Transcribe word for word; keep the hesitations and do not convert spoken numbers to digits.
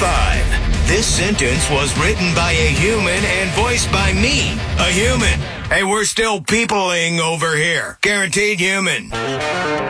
five. This sentence was written by a human and voiced by me, a human. Hey, we're still peopling over here. Guaranteed human.